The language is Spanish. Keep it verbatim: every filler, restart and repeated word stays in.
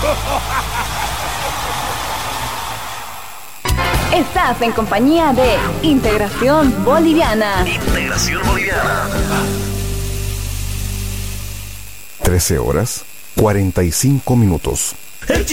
Estás en compañía de Integración Boliviana. Integración Boliviana. trece horas, cuarenta y cinco minutos.